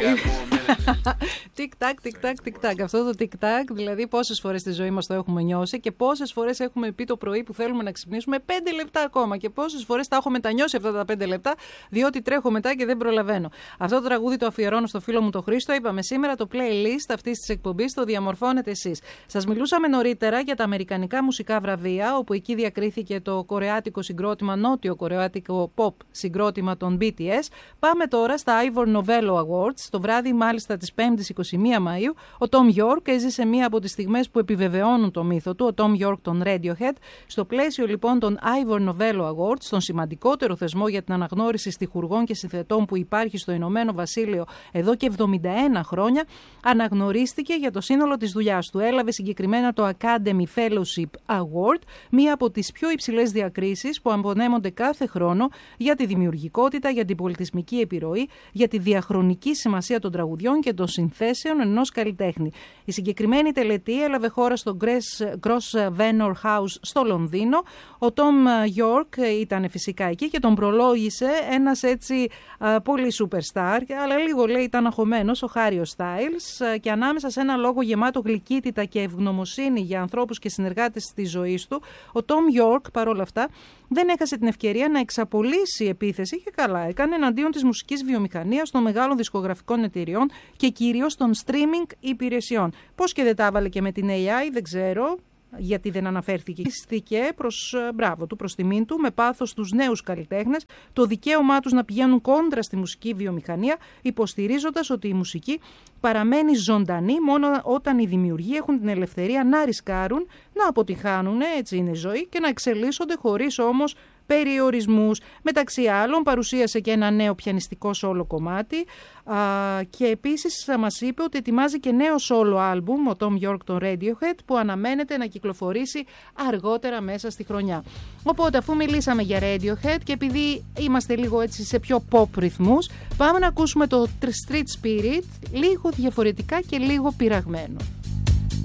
Τικ-τακ, τικ-τακ, τικ-τακ. Αυτό το τικ-τακ, δηλαδή πόσες φορές στη ζωή μας το έχουμε νιώσει και πόσες φορές έχουμε πει το πρωί που θέλουμε να ξυπνήσουμε 5 λεπτά ακόμα και πόσες φορές τα έχω μετανιώσει αυτά τα 5 λεπτά, διότι τρέχω μετά και δεν προλαβαίνω. Αυτό το τραγούδι το αφιερώνω στο φίλο μου τον Χρήστο. Είπαμε σήμερα το playlist αυτής της εκπομπής το διαμορφώνετε εσείς. Σας μιλούσαμε νωρίτερα για τα αμερικανικά μουσικά βραβεία, όπου εκεί διακρίθηκε το κορεάτικο συγκρότημα, νότιο κορεάτικο pop συγκρότημα των BTS. Πάμε τώρα στα Ivor Novello Awards. Το βράδυ, μάλιστα, της 5ης 21 Μαΐου, ο Tom York έζησε μία από τις στιγμές που επιβεβαιώνουν το μύθο του, ο Tom York των Radiohead. Στο πλαίσιο λοιπόν των Ivor Novello Awards, τον σημαντικότερο θεσμό για την αναγνώριση στιχουργών και συνθετών που υπάρχει στο Ηνωμένο Βασίλειο εδώ και 71 χρόνια, αναγνωρίστηκε για το σύνολο της δουλειάς του. Έλαβε συγκεκριμένα το Academy Fellowship Award, μία από τις πιο υψηλές διακρίσεις που απονέμονται κάθε χρόνο για τη δημιουργικότητα, για την πολιτισμική επιρροή, για τη διαχρονική σημασία των τραγουδιών και των συνθέσεων ενός καλλιτέχνη. Η συγκεκριμένη τελετή έλαβε χώρα στο Grosvenor House στο Λονδίνο. Ο Tom York ήταν φυσικά εκεί και τον προλόγησε ένας έτσι πολύ superstar, αλλά λίγο λέει ήταν αγχωμένος, ο Harry Styles, και ανάμεσα σε ένα λόγο γεμάτο γλυκύτητα και ευγνωμοσύνη για ανθρώπους και συνεργάτες της ζωής του, ο Tom York παρόλα αυτά δεν έχασε την ευκαιρία να εξαπολύσει επίθεση, και καλά έκανε, εναντίον της μουσικής βιομηχανίας, των μεγάλων δισκογραφικών εταιριών και κυρίως των streaming υπηρεσιών. Πώς και δεν τα έβαλε και με την AI, δεν ξέρω. Γιατί δεν αναφέρθηκε. Στήκε προς τιμήν του, με πάθος τους νέους καλλιτέχνες, το δικαίωμά τους να πηγαίνουν κόντρα στη μουσική βιομηχανία, υποστηρίζοντας ότι η μουσική παραμένει ζωντανή μόνο όταν οι δημιουργοί έχουν την ελευθερία να ρισκάρουν, να αποτυχάνουν, έτσι είναι η ζωή, και να εξελίσσονται χωρίς όμως περιορισμούς. Μεταξύ άλλων παρουσίασε και ένα νέο πιανιστικό σόλο κομμάτι και επίσης μας είπε ότι ετοιμάζει και νέο σόλο άλμπουμ, ο Tom York των Radiohead, που αναμένεται να κυκλοφορήσει αργότερα μέσα στη χρονιά. Οπότε, αφού μιλήσαμε για Radiohead και επειδή είμαστε λίγο έτσι σε πιο pop ρυθμούς, πάμε να ακούσουμε το Street Spirit, λίγο διαφορετικά και λίγο πειραγμένο.